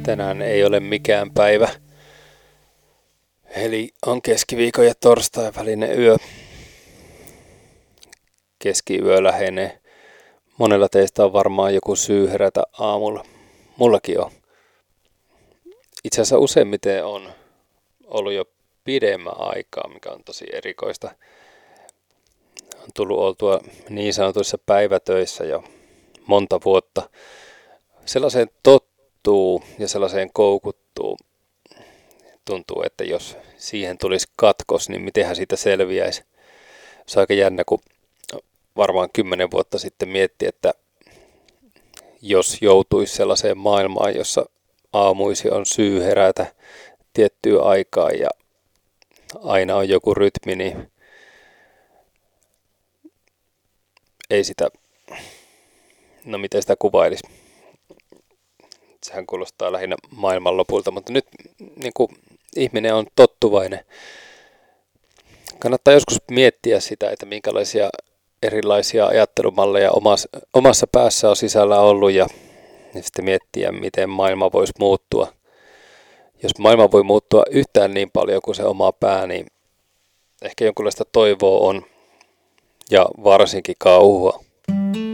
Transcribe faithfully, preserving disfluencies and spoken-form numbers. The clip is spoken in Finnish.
Tänään ei ole mikään päivä. Eli on keskiviikon ja torstai välinen yö. Keskiyö lähenee. Monella teistä on varmaan joku syy herätä aamulla. Mullakin on. Itse asiassa useimmiten on ollut jo pidemmän aikaa, mikä on tosi erikoista. On tullut oltua niin sanotuissa päivätöissä jo monta vuotta. Sellaiseen tottuu ja sellaiseen koukuttuu. Tuntuu, että jos siihen tulisi katkos, niin mitenhän siitä selviäisi. Se on aika jännä, kun varmaan kymmenen vuotta sitten mietti, että jos joutuisi sellaiseen maailmaan, jossa aamuisi on syy herätä tiettyä aikaa ja aina on joku rytmi, niin ei sitä, no miten sitä kuvailisi. Sehän kuulostaa lähinnä maailmanlopulta, mutta nyt niin kuin ihminen on tottuvainen. Kannattaa joskus miettiä sitä, että minkälaisia erilaisia ajattelumalleja omassa, omassa päässä on sisällä ollut ja, ja sitten miettiä, miten maailma voisi muuttua. Jos maailma voi muuttua yhtään niin paljon kuin se oma pää, niin ehkä jonkinlaista toivoa on ja varsinkin kauhua.